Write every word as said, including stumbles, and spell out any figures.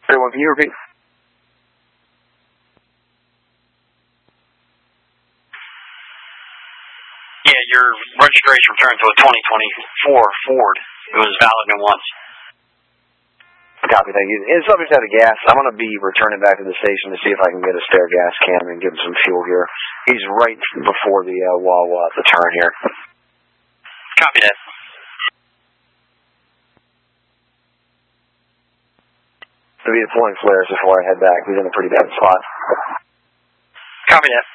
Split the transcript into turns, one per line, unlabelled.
Everyone, can you repeat?
Yeah, your registration returned to a twenty twenty-four Ford. It was valid in once.
Copy, thank you. And subject out of gas, I'm going to be returning back to the station to see if I can get a spare gas can and give him some fuel here. He's right before the uh, Wawa at the turn here.
Copy that.
I'll be deploying flares before I head back. He's in a pretty bad spot.
Copy that.